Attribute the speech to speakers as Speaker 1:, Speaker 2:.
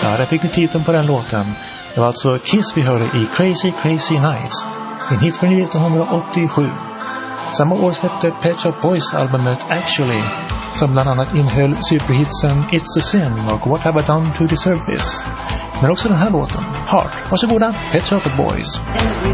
Speaker 1: där fick ni titeln på den låten. Det var alltså Kiss vi hörde i Crazy Crazy Nights. En hit från 1987. Samma år släppte Pet Shop Boys albumet Actually, som bland annat innehöll superhitsen It's a Sin och What Have I Done to Deserve This. Men också den här låten, Heart. Varsågoda, Pet Shop Boys.